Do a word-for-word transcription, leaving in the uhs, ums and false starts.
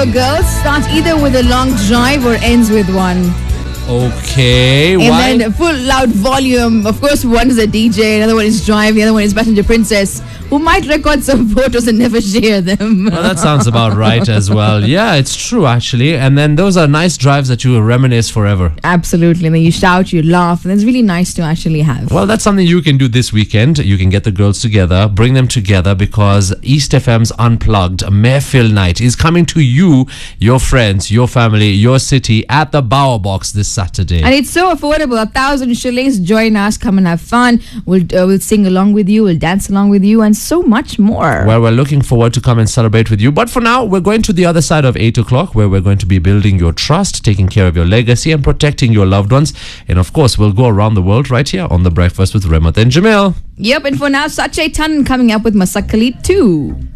for girls starts either with a long drive or ends with one. Okay, and why? then full loud volume. Of course, one is a D J, another one is Drive, the other one is Passenger Princess, who might record some photos and never share them. Well, that sounds about right as well. Yeah, it's true actually. And then those are nice drives that you will reminisce forever. Absolutely. And then you shout, you laugh, and it's really nice to actually have. Well, that's something you can do this weekend. You can get the girls together, bring them together, because East F M's Unplugged Mayfield Night is coming to you, your friends, your family, your city at the Bower Box this Saturday. And it's so affordable. A thousand shillings. Join us. Come and have fun. We'll uh, we'll sing along with you. We'll dance along with you, and so much more. Well, we're looking forward to come and celebrate with you. But for now, we're going to the other side of eight o'clock, where we're going to be building your trust, taking care of your legacy, and protecting your loved ones. And of course, we'll go around the world right here on The Breakfast with Remat and Jamil. Yep. And for now, Sachet Tan coming up with Masakali two.